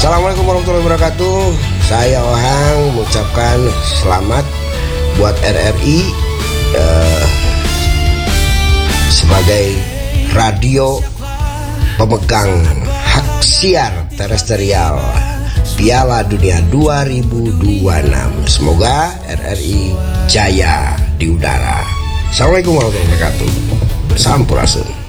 Assalamualaikum warahmatullahi wabarakatuh. Saya Ohang mengucapkan selamat buat RRI sebagai radio pemegang hak siar terestrial Piala Dunia 2026. Semoga RRI jaya di udara. Assalamualaikum warahmatullahi wabarakatuh. Sampurasun.